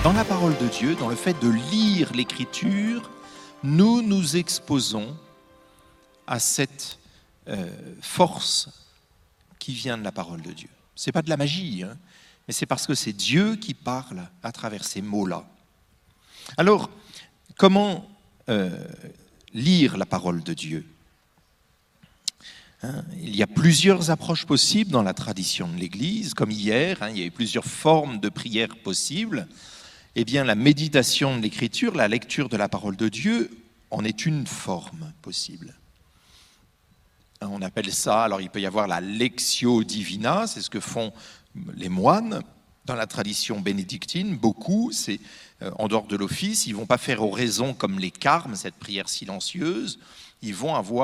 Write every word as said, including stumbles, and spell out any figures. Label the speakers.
Speaker 1: Dans la parole de Dieu, dans le fait de lire l'Écriture, nous nous exposons à cette euh, force qui vient de la parole de Dieu. Ce n'est pas de la magie, hein, mais c'est parce que c'est Dieu qui parle à travers ces mots-là. Alors, comment euh, lire la parole de Dieu ? Hein, il y a plusieurs approches possibles dans la tradition de l'Église, comme hier, hein, il y a eu plusieurs formes de prière possibles. Eh bien, la méditation de l'Écriture, la lecture de la parole de Dieu, en est une forme possible. On appelle ça, alors il peut y avoir la lectio divina, c'est ce que font les moines dans la tradition bénédictine, beaucoup, c'est euh, en dehors de l'office, ils ne vont pas faire oraison comme les carmes, cette prière silencieuse, ils vont avoir